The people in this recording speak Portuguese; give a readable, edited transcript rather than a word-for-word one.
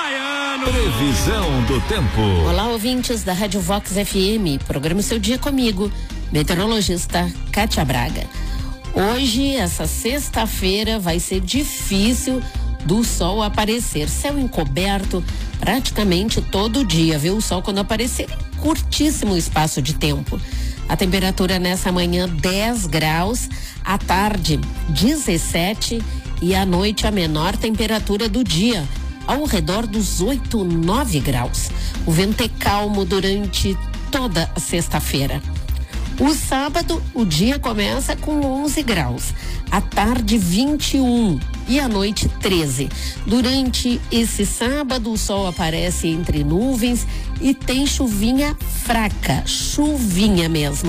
baiano. Previsão do tempo. Olá, ouvintes da Rádio Vox FM. Programa Seu Dia comigo, meteorologista Kátia Braga. Hoje, essa sexta-feira, vai ser difícil do sol aparecer. Céu encoberto praticamente todo dia, viu? O sol quando aparecer, curtíssimo espaço de tempo. A temperatura nessa manhã 10 graus, à tarde 17 e à noite a menor temperatura do dia, ao redor dos 8, 9 graus. O vento é calmo durante toda a sexta-feira. O sábado, o dia começa com 11 graus, à tarde 21 e à noite 13. Durante esse sábado, o sol aparece entre nuvens e tem chuvinha fraca, chuvinha mesmo.